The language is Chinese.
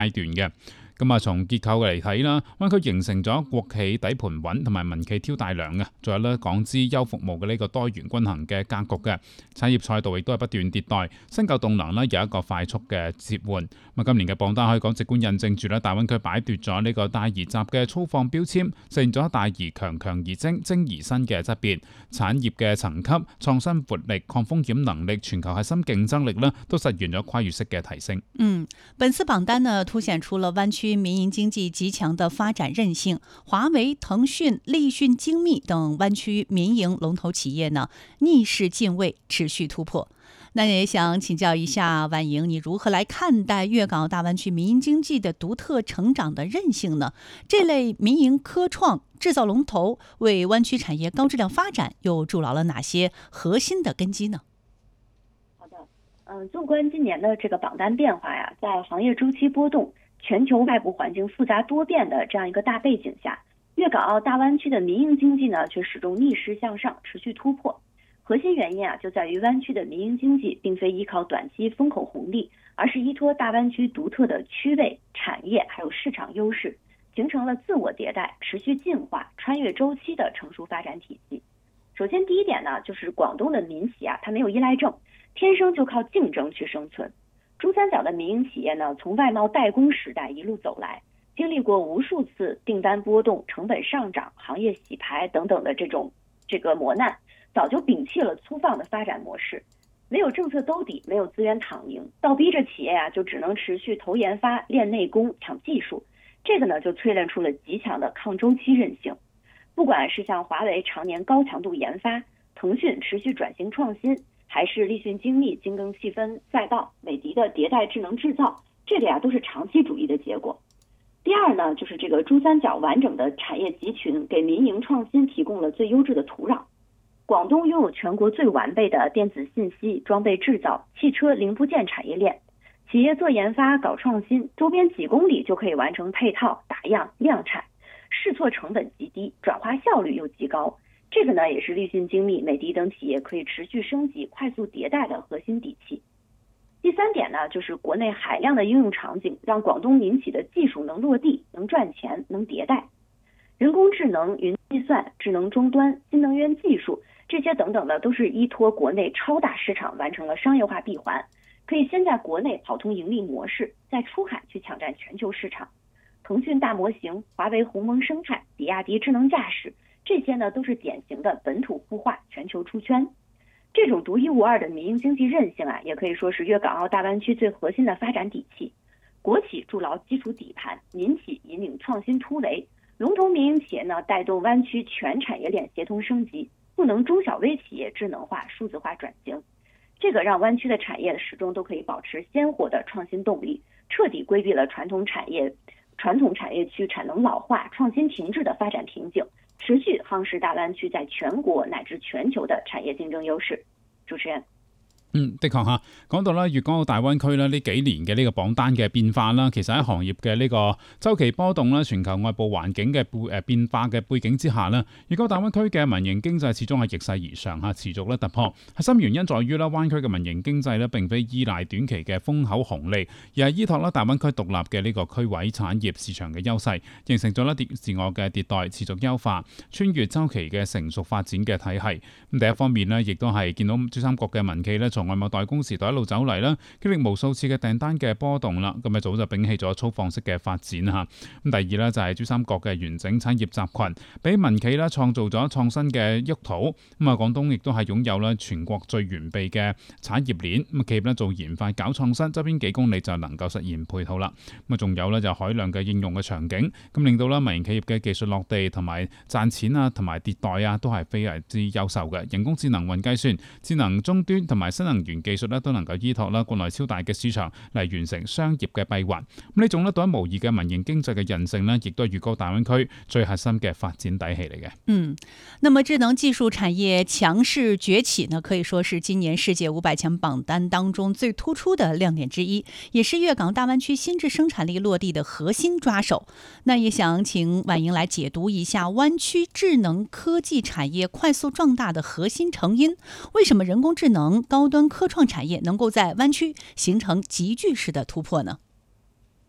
階段嘅。咁從結構嚟睇啦，灣區形成咗國企底盤穩同埋民企挑大梁嘅，仲有咧港資優服務嘅呢個多元均衡嘅格局嘅產業賽道亦都係不斷迭代，新舊動能咧有一個快速嘅切換。今年嘅榜單可以講直觀印證住咧，大灣區擺脫咗呢個大而雜嘅粗放標籤，實現咗大而強、強而精、精而新嘅質變。產業嘅層級、創新活力、抗風險能力、全球核心競爭力呢，都實現咗跨越式嘅提升。 本次榜單呢，凸顯出了灣區民營經濟極強的發展韌性。華為、騰訊、立訊精密等灣區民營龍頭企業呢，逆勢進位，持續突破。那也想請教一下婉瑩，你如何來看待粵港澳大灣區民營經濟的獨特成長的韌性呢？這類民營科創製造龍頭為灣區產業高質量發展又築牢了哪些核心的根基呢？ 好的，縱觀今年的這個榜單變化呀，在行業周期波動、全球外部環境複雜多變的這樣一個大背景下，粵港澳大灣區的民營經濟呢，卻始終逆勢向上，持續突破。核心原因就在於灣區的民營經濟並非依靠短期風口紅利，而是依託大灣區獨特的區位、產業還有市場優勢，形成了自我迭代、持續進化、穿越周期的成熟發展體系。首先第一點呢，就是廣東的民企它沒有依賴症，天生就靠競爭去生存。珠三角的民營企業呢，從外貿代工時代一路走來，經歷過無數次訂單波動、成本上漲、行業洗牌等等的這個磨難，早就摒棄了粗放的發展模式，沒有政策兜底，沒有資源躺贏，倒逼着企業就只能持續投研發、練內功、搶技術。這個呢就淬煉出了極強的抗周期韌性。不管是像華為常年高強度研發，騰訊持續轉型創新，還是立訊精密精耕細分賽道、美的的迭代智能製造，這個都是長期主義的結果。第二呢，就是這個珠三角完整的產業集群給民營創新提供了最優質的土壤。廣東擁有全國最完備的電子信息、裝備製造、汽車零部件產業鏈，企業做研發、搞創新，周邊幾公里就可以完成配套、打樣、量產，試錯成本極低，轉化效率又極高。這個呢，也是立訊精密、美的等企業可以持續升級、快速迭代的核心底氣。第三點呢，就是國內海量的應用場景，讓廣東民企的技術能落地、能賺錢、能迭代。人工智能、雲計算、智能終端、新能源技術，這些等等的都是依託國內超大市場完成了商業化閉環，可以先在國內跑通盈利模式，再出海去搶佔全球市場。騰訊大模型、華為鴻蒙生態、比亞迪智能駕駛，這些呢都是典型的本土孵化、全球出圈。這種獨一無二的民營經濟韌性也可以說是粵港澳大灣區最核心的發展底氣。國企築牢基礎底盤，民企引領創新突圍，龍頭民營企業呢帶動灣區全產業鏈協同升級，賦能中小微企業智能化、數字化轉型。這個讓灣區的產業始終都可以保持鮮活的創新動力，徹底規避了傳統產業區產能老化、創新停滯的發展瓶頸，持續夯實大灣區在全國乃至全球的產業競爭優勢。主持人。 的確嚇，講到啦，粵港澳大灣區啦，呢幾年嘅呢個榜單嘅變化啦，其實喺行業嘅呢個週期波動啦、全球外部環境嘅變化嘅背景之下啦，粵港澳大灣區嘅民營經濟始終係逆勢而上嚇，持續咧突破。核心原因在於啦，灣區嘅民營經濟咧並非依賴短期嘅風口紅利，而係依託啦大灣區獨立嘅呢個區位產業市場嘅優勢，形成咗咧自我嘅迭代、持續優化、穿越週期嘅成熟發展嘅體系。咁第一方面呢，亦都係見到珠三角嘅民企咧從外貿代工時代一路走嚟啦，經歷無數次嘅訂單嘅波動啦，咁早就摒棄咗粗放式嘅發展嚇。咁第二呢，就係珠三角嘅完整產業集群，俾民企啦創造咗創新嘅沃土。廣東亦都係擁有啦全國最完備嘅產業鏈，企業咧做研發搞創新，周邊幾公里就能夠實現配套啦。仲有咧就海量嘅應用嘅場景，咁令到啦民營企業嘅技術落地同埋賺錢啊，同埋迭代啊，都係非常之優秀嘅。人工智能、雲計算、智能終端同埋新能源技術咧都能夠依託啦國內超大嘅市場嚟完成商業嘅閉環。呢種咧獨一無二嘅民營經濟嘅韌性咧，亦都係粵港澳大灣區最核心嘅發展底氣嚟嘅。 那麼智能技術產業強勢崛起呢，可以說是今年世界500強榜單當中最突出的亮點之一，也是粵港大灣區新質生產力落地的核心抓手。那也想請婉瑩來解讀一下灣區智能科技產業快速壯大的核心成因，為什麼人工智能高端科創產業能夠在灣區形成急劇式的突破呢？